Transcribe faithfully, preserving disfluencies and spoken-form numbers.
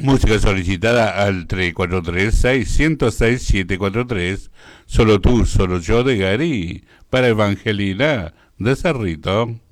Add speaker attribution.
Speaker 1: Música solicitada al tres cuatro tres, seis cero seis, siete cuatro tres. Solo tú, solo yo de Gary. Para Evangelina de Cerrito.